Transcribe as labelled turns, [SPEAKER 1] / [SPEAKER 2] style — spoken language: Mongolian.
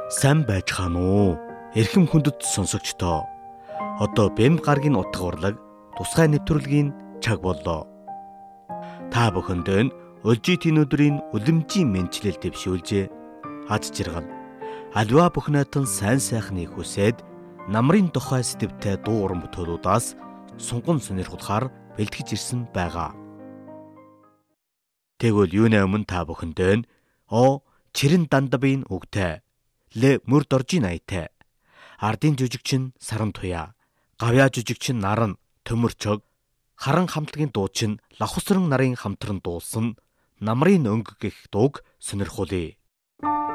[SPEAKER 1] Сайн байцгаана уу? Эрхэм хүндэт сонсогчдоо. Одоо Бэм гарагийн утга урлаг тусгай нэвтрүүлгийн цаг боллоо. Та бүхэндээ өлжитийн өдрийн үлэмжийн мэндчилэл дэвшүүлжээ. Аз жаргал. Аливаа бүх найтан сайн сайхныг хүсээд намрын тухай сэтгэвтэй дуу уран бүтээлүүдээс сунган сонирхолохоор бэлтгэж ирсэн байгаа. Тэгвэл юунэ өмнө та бүхэндээ чирэн дандабын үгтэй ле мөр доржин аятай ардын жүжигчин саран туяа гавьяа жүжигчин наран төмөрчөг харан хамтлагийн дуучин лавхсран нарын хамтран дуулсан намрын өнгө гэх дууг сонирхуулъя.